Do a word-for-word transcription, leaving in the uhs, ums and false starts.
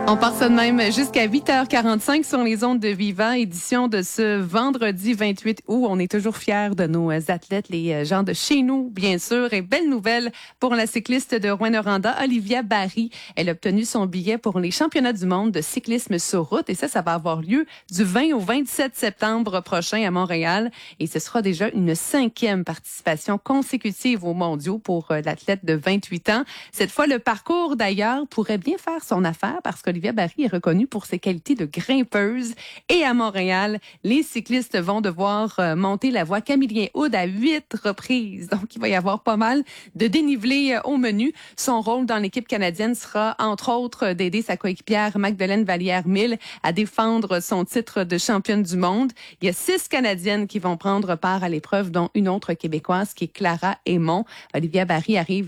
On part ça de même jusqu'à huit heures quarante-cinq sur les ondes de Viva, édition de ce vendredi vingt-huit août. On est toujours fiers de nos athlètes, les gens de chez nous, bien sûr. Et belle nouvelle pour la cycliste de Rouyn-Noranda, Olivia Barry. Elle a obtenu son billet pour les championnats du monde de cyclisme sur route. Et ça, ça va avoir lieu du vingt au vingt-sept septembre prochain à Montréal. Et ce sera déjà une cinquième participation consécutive aux mondiaux pour l'athlète de vingt-huit ans. Cette fois, le parcours, d'ailleurs, pourrait bien faire son affaire parce que Olivia Barry est reconnue pour ses qualités de grimpeuse. Et à Montréal, les cyclistes vont devoir euh, monter la voie Camillien-Hood à huit reprises. Donc, il va y avoir pas mal de dénivelé euh, au menu. Son rôle dans l'équipe canadienne sera, entre autres, d'aider sa coéquipière Magdeleine Vallière-Mille à défendre son titre de championne du monde. Il y a six Canadiennes qui vont prendre part à l'épreuve, dont une autre Québécoise qui est Clara Aymon. Olivia Barry arrive